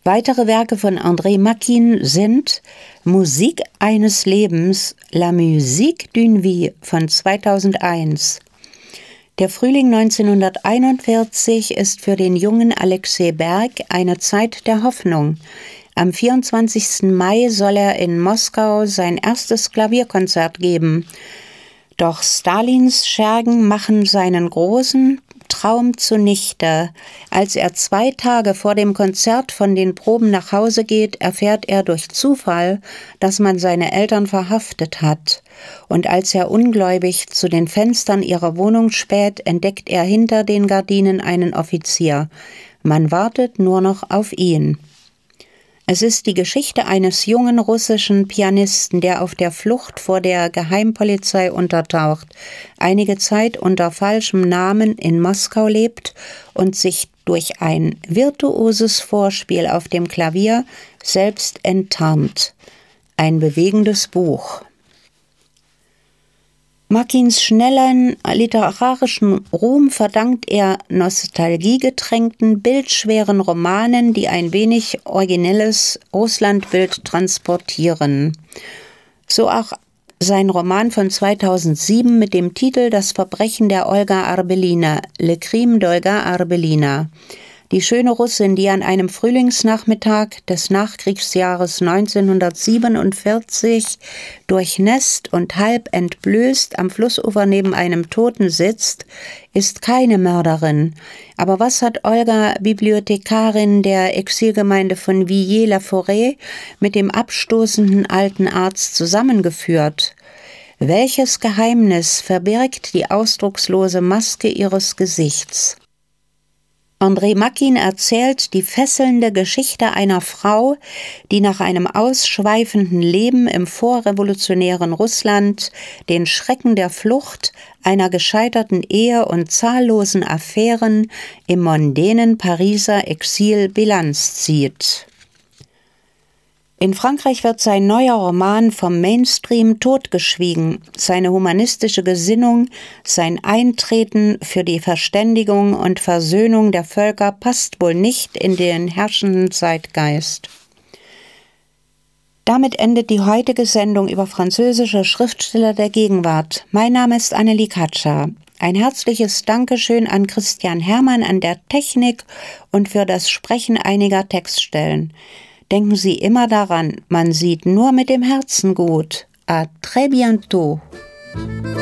Weitere Werke von André Makin sind Musik eines Lebens, La musique d'une vie von 2001. Der Frühling 1941 ist für den jungen Alexei Berg eine Zeit der Hoffnung. Am 24. Mai soll er in Moskau sein erstes Klavierkonzert geben. Doch Stalins Schergen machen seinen großen Traum zunichte. Als er 2 Tage vor dem Konzert von den Proben nach Hause geht, erfährt er durch Zufall, dass man seine Eltern verhaftet hat. Und als er ungläubig zu den Fenstern ihrer Wohnung späht, entdeckt er hinter den Gardinen einen Offizier. Man wartet nur noch auf ihn. Es ist die Geschichte eines jungen russischen Pianisten, der auf der Flucht vor der Geheimpolizei untertaucht, einige Zeit unter falschem Namen in Moskau lebt und sich durch ein virtuoses Vorspiel auf dem Klavier selbst enttarnt. Ein bewegendes Buch. Makins schnellen literarischen Ruhm verdankt er nostalgiegetränkten, bildschweren Romanen, die ein wenig originelles Russlandbild transportieren. So auch sein Roman von 2007 mit dem Titel Das Verbrechen der Olga Arbelina, Le Crime d'Olga Arbelina. Die schöne Russin, die an einem Frühlingsnachmittag des Nachkriegsjahres 1947 durchnässt und halb entblößt am Flussufer neben einem Toten sitzt, ist keine Mörderin. Aber was hat Olga, Bibliothekarin der Exilgemeinde von Villiers-la-Forêt, mit dem abstoßenden alten Arzt zusammengeführt? Welches Geheimnis verbirgt die ausdruckslose Maske ihres Gesichts? André Makin erzählt die fesselnde Geschichte einer Frau, die nach einem ausschweifenden Leben im vorrevolutionären Russland den Schrecken der Flucht, einer gescheiterten Ehe und zahllosen Affären im mondänen Pariser Exil Bilanz zieht. In Frankreich wird sein neuer Roman vom Mainstream totgeschwiegen. Seine humanistische Gesinnung, sein Eintreten für die Verständigung und Versöhnung der Völker passt wohl nicht in den herrschenden Zeitgeist. Damit endet die heutige Sendung über französische Schriftsteller der Gegenwart. Mein Name ist Annelie Katscher. Ein herzliches Dankeschön an Christian Hermann an der Technik und für das Sprechen einiger Textstellen. Denken Sie immer daran, man sieht nur mit dem Herzen gut. À très bientôt.